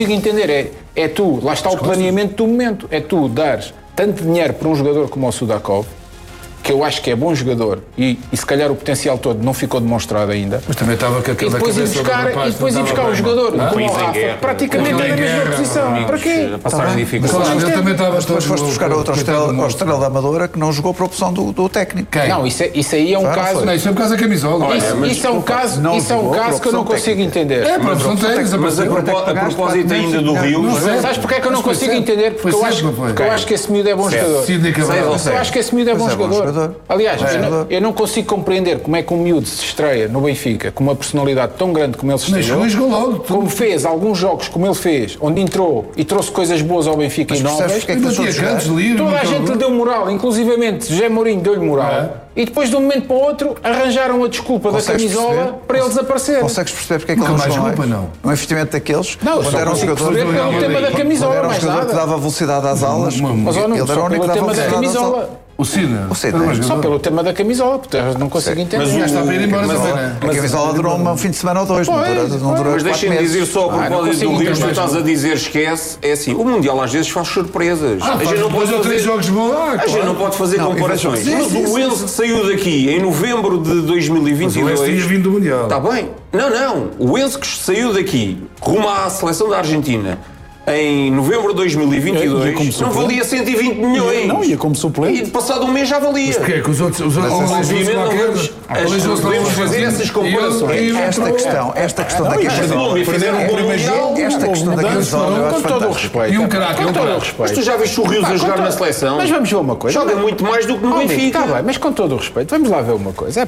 entender é tu, lá está o planeamento do momento, é tu dares tanto dinheiro para um jogador como o Sudakov, que eu acho que é bom jogador e se calhar o potencial todo não ficou demonstrado ainda. Mas também estava com aquela cabeça do rapaz. E depois ir buscar um jogador como o Rafa, praticamente na mesma posição. Para quê? Passar dificuldades. Eu também estava. Depois foste buscar outro Estrela da Amadora que não jogou por opção do técnico. Não, isso aí é um caso. Não, isso é por causa da camisola. Isso é um caso que eu não consigo entender. É, para opção técnica. Mas a propósito ainda do Rio. Sabes porque é que eu não consigo entender? Porque eu acho que esse miúdo é bom jogador. Eu acho que esse miúdo é bom jogador. Aliás, eu não consigo compreender como é que um miúdo se estreia no Benfica com uma personalidade tão grande como ele se estreou, como fez alguns jogos como ele fez, onde entrou e trouxe coisas boas ao Benfica e novas. Toda a gente lhe deu moral, inclusivamente José Mourinho deu-lhe moral. E depois de um momento para o outro arranjaram a desculpa da camisola para ele desaparecer. Consegues perceber porque é que ele não jogou mais? Não. Um investimento daqueles? Não, só era um jogador pelo tema da camisola, era um jogador que dava velocidade às alas. Mas ele era o único que dava velocidade às alas. O Cine. Só pelo tema da camisola, porque não consigo entender. Mas já está para ir embora também, né? A camisola durou um fim de semana ou dois, não durou. Mas deixem-me dizer só a propósito do Rio, tu estás a dizer esquece, é assim, o Mundial às vezes faz surpresas. A gente não pode fazer jogos bons lá. A gente não pode fazer comparações. Mas o Enzo que saiu daqui em novembro de 2022... Mas o Enzo tinha vindo do Mundial. Está bem. Não. O Enzo que saiu daqui rumo à seleção da Argentina em novembro de 2022 não valia 120 milhões. Não, ia como suplente. E passado um mês já valia. Mas porquê? Que os outros obviamente não podemos fazer essas comparações. Esta questão da camisola, com todo o respeito. E um craque. Mas tu já viste o Rios a jogar na seleção? Mas vamos ver uma coisa. Joga muito mais do que no Benfica. Está bem, mas com todo o respeito, vamos lá ver uma coisa.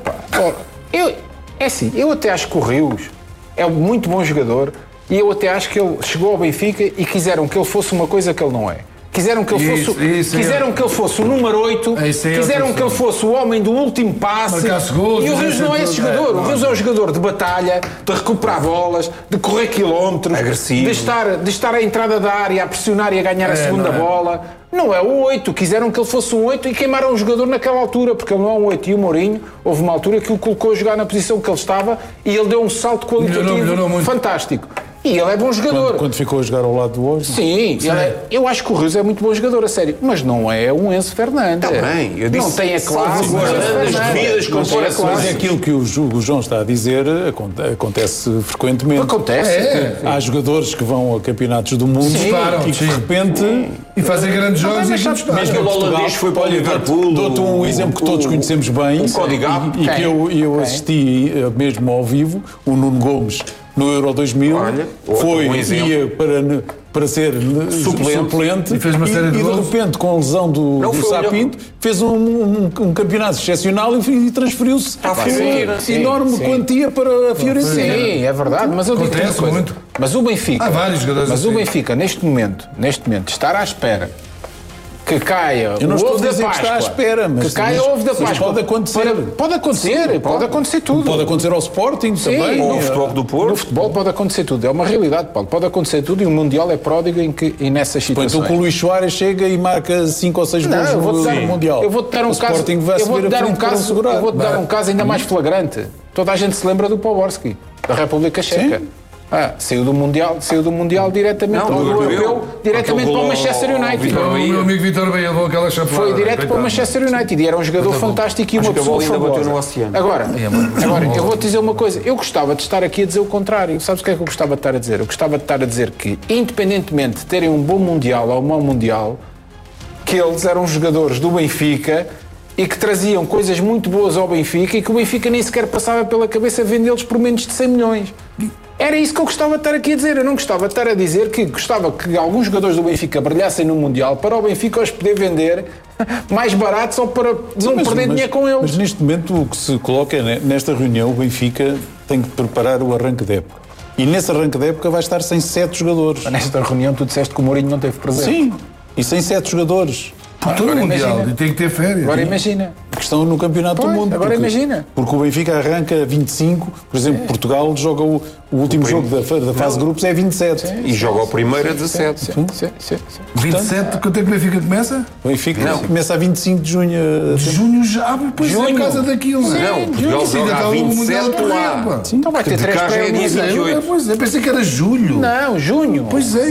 Eu até acho que o Rios é um muito bom jogador. E eu até acho que ele chegou ao Benfica e quiseram que ele fosse uma coisa que ele não é. Quiseram que ele fosse o número 8, quiseram que ele fosse o homem do último passe. E o Rios não é esse jogador. O Rios é um jogador de batalha, de recuperar bolas, de correr quilómetros, agressivo, de estar à entrada da área a pressionar e a ganhar a segunda bola. Não é o 8. Quiseram que ele fosse um 8 e queimaram o jogador naquela altura, porque ele não é um 8. E o Mourinho, houve uma altura que o colocou a jogar na posição que ele estava e ele deu um salto qualitativo fantástico. E ele é bom jogador. Quando ficou a jogar ao lado do hoje? Sim. Eu acho que o Rios é muito bom jogador, a sério. Mas não é um Enzo Fernandes. Também. Eu disse, não tem a classe. Mas é aquilo que o João está a dizer acontece frequentemente. Acontece. Há jogadores que vão a campeonatos do mundo e que de repente... E fazem grandes jogos e mesmo o holandês foi para o Liverpool. Dou-te um exemplo que todos conhecemos bem e que eu assisti mesmo ao vivo, o Nuno Gomes no Euro 2000, ia para ser suplente e fez uma série de de repente, com a lesão do Sapinto, fez um campeonato excepcional e transferiu-se enorme quantia para a Fiorentina. Sim, é verdade, mas eu digo uma coisa. Mas o Benfica, há vários jogadores mas o Benfica neste momento, estar à espera que caia eu não o ovo da Páscoa, que está à espera, mas que caia o ovo da Páscoa. Pode acontecer. Pode acontecer tudo. Pode acontecer ao Sporting também. Ou ao Futebol do Porto. No futebol pode acontecer tudo. É uma realidade, Paulo. Pode acontecer tudo e o Mundial é pródigo em nessas situações. Então o Luís Soares chega e marca 5 ou 6 gols no Mundial. Eu vou-te dar um caso. Eu vou-te dar um caso ainda mais flagrante. Toda a gente se lembra do Poborski, da República Checa. Saiu do Mundial diretamente para o Europeu, diretamente para o Manchester United. O meu amigo Vítor Bahia levou aquela chapada. Foi direto para o Manchester United e era um jogador fantástico e uma pessoa famosa. Agora, eu vou-te dizer uma coisa. Eu gostava de estar aqui a dizer o contrário. Sabes o que é que eu gostava de estar a dizer? Eu gostava de estar a dizer que, independentemente de terem um bom Mundial ou um mau Mundial, que eles eram jogadores do Benfica e que traziam coisas muito boas ao Benfica e que o Benfica nem sequer passava pela cabeça vendê-los por menos de 100 milhões. Era isso que eu gostava de estar aqui a dizer. Eu não gostava de estar a dizer que gostava que alguns jogadores do Benfica brilhassem no Mundial para o Benfica os poder vender mais baratos ou para não perder dinheiro com eles. Mas neste momento o que se coloca é, nesta reunião, o Benfica tem que preparar o arranque de época. E nesse arranque de época vai estar sem 7 jogadores. Nesta reunião tu disseste que o Mourinho não teve presente. Sim, e sem 7 jogadores. Todo Mundial, e tem que ter férias. Agora imagina. Que estão no Campeonato do Mundo. Agora imagina. Porque o Benfica arranca 25, por exemplo, Portugal joga o último jogo da fase de grupos é 27. E joga o primeiro a 17. Sim. 27, quanto é que o Benfica começa? O Benfica começa a 25 de junho. De junho já, depois é por causa daquilo. Não, Portugal joga a 27 lá. Então vai ter 3 prémios. Pois é, pensei que era julho. Não, junho. Pois é.